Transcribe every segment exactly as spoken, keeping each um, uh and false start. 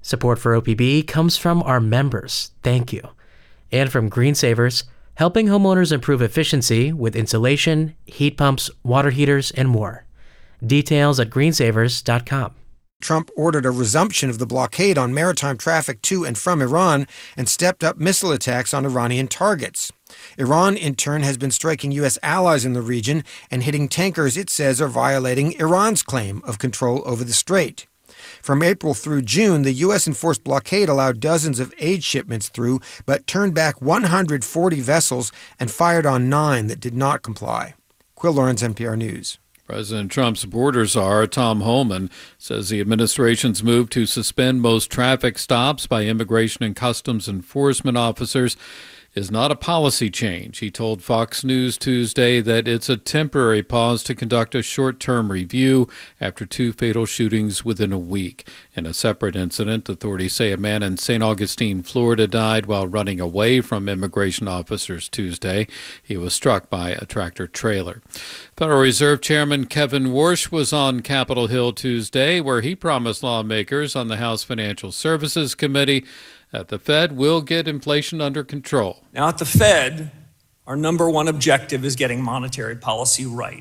Support for O P B comes from our members, thank you, and from Green Savers, helping homeowners improve efficiency with insulation, heat pumps, water heaters, and more. Details at green savers dot com. Trump ordered a resumption of the blockade on maritime traffic to and from Iran and stepped up missile attacks on Iranian targets. Iran, in turn, has been striking U S allies in the region and hitting tankers it says are violating Iran's claim of control over the strait. From April through June, the U S enforced blockade allowed dozens of aid shipments through, but turned back one hundred forty vessels and fired on nine that did not comply. Quill Lawrence, N P R News. President Trump's border czar, Tom Homan, says the administration's move to suspend most traffic stops by Immigration and Customs Enforcement officers is not a policy change. He told Fox News Tuesday that it's a temporary pause to conduct a short-term review after two fatal shootings within a week. In a separate incident, authorities say a man in Saint Augustine, Florida, died while running away from immigration officers Tuesday. He was struck by a tractor trailer. Federal Reserve Chairman Kevin Warsh was on Capitol Hill Tuesday, where he promised lawmakers on the House Financial Services Committee that the Fed will get inflation under control. Now, at the Fed, our number one objective is getting monetary policy right.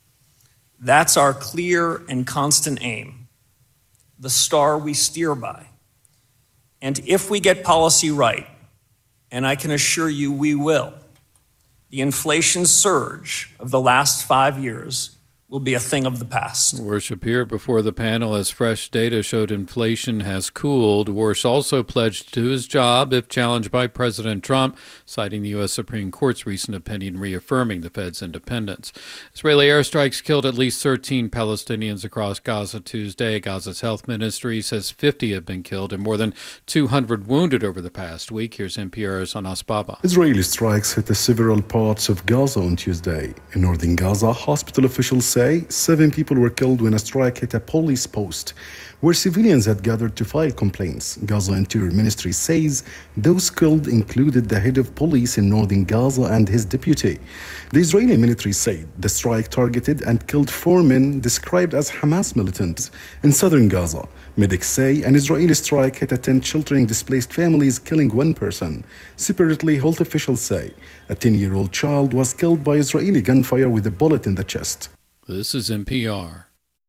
That's our clear and constant aim, the star we steer by. And if we get policy right, and I can assure you we will, the inflation surge of the last five years will be a thing of the past. Warsh appeared before the panel as fresh data showed inflation has cooled. Warsh also pledged to his job if challenged by President Trump, citing the U S Supreme Court's recent opinion reaffirming the Fed's independence. Israeli airstrikes killed at least thirteen Palestinians across Gaza Tuesday. Gaza's health ministry says fifty have been killed and more than two hundred wounded over the past week. Here's N P R's Anas Baba. Israeli strikes hit several parts of Gaza on Tuesday. In northern Gaza, hospital officials say seven people were killed when a strike hit a police post where civilians had gathered to file complaints. Gaza Interior Ministry says those killed included the head of police in northern Gaza and his deputy. The Israeli military said the strike targeted and killed four men described as Hamas militants in southern Gaza. Medics say an Israeli strike hit a tent sheltering displaced families, killing one person. Separately, health officials say a ten-year-old child was killed by Israeli gunfire with a bullet in the chest. This is N P R.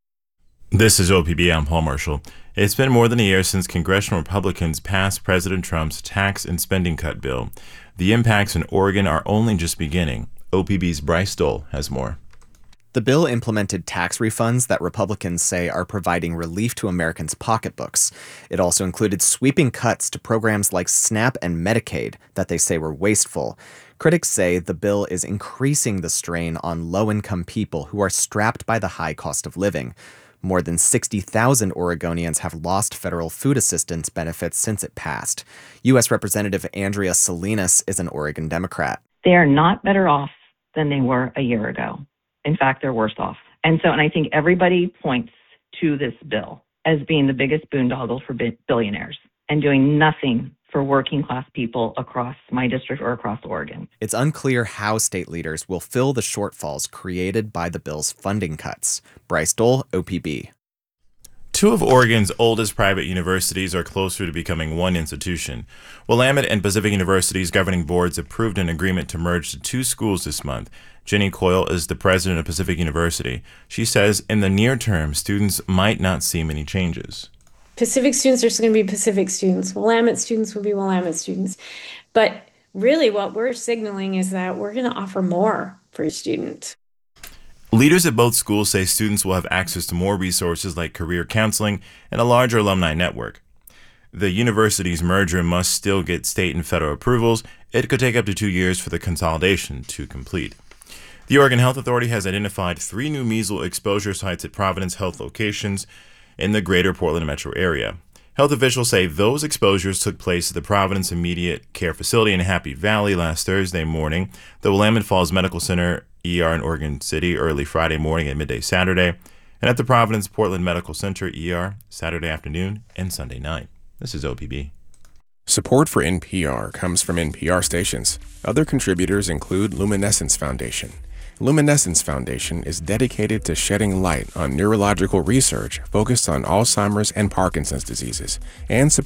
This is O P B. I'm Paul Marshall. It's been more than a year since congressional Republicans passed President Trump's tax and spending cut bill. The impacts in Oregon are only just beginning. O P B's Bryce Stoll has more. The bill implemented tax refunds that Republicans say are providing relief to Americans' pocketbooks. It also included sweeping cuts to programs like SNAP and Medicaid that they say were wasteful. Critics say the bill is increasing the strain on low-income people who are strapped by the high cost of living. More than sixty thousand Oregonians have lost federal food assistance benefits since it passed. U S Representative Andrea Salinas is an Oregon Democrat. They are not better off than they were a year ago. In fact, they're worse off. And so, and I think everybody points to this bill as being the biggest boondoggle for billionaires and doing nothing for working class people across my district or across Oregon. It's unclear how state leaders will fill the shortfalls created by the bill's funding cuts. Bryce Stoll, O P B. Two of Oregon's oldest private universities are closer to becoming one institution. Willamette and Pacific University's governing boards approved an agreement to merge the two schools this month. Jenny Coyle is the president of Pacific University. She says in the near term, students might not see many changes. Pacific students are going to be Pacific students. Willamette students will be Willamette students. But really what we're signaling is that we're going to offer more for a student. Leaders at both schools say students will have access to more resources like career counseling and a larger alumni network. The university's merger must still get state and federal approvals. It could take up to two years for the consolidation to complete. The Oregon Health Authority has identified three new measles exposure sites at Providence Health locations in the greater Portland metro area. Health officials say those exposures took place at the Providence Immediate Care Facility in Happy Valley last Thursday morning, the Willamette Falls Medical Center E R in Oregon City early Friday morning and midday Saturday, and at the Providence Portland Medical Center E R Saturday afternoon and Sunday night. This is O P B. Support for N P R comes from N P R stations. Other contributors include Luminescence Foundation. Luminescence Foundation is dedicated to shedding light on neurological research focused on Alzheimer's and Parkinson's diseases and